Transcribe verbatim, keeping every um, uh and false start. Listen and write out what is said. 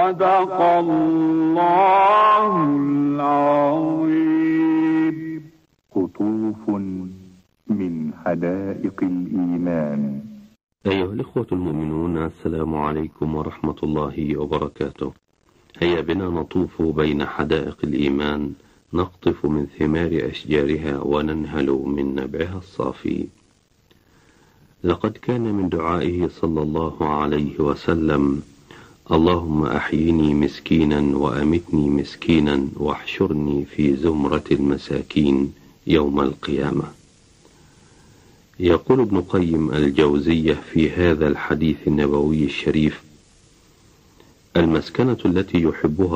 صدق الله العظيم. قطوف من حدائق الإيمان. أيها الإخوة المؤمنون، السلام عليكم ورحمة الله وبركاته. هيا بنا نطوف بين حدائق الإيمان، نقطف من ثمار أشجارها وننهل من نبعها الصافي. لقد كان من دعائه صلى الله عليه وسلم: اللهم أحيني مسكينا وأمتني مسكينا واحشرني في زمرة المساكين يوم القيامة. يقول ابن قيم الجوزية في هذا الحديث النبوي الشريف: المسكنة التي يحبها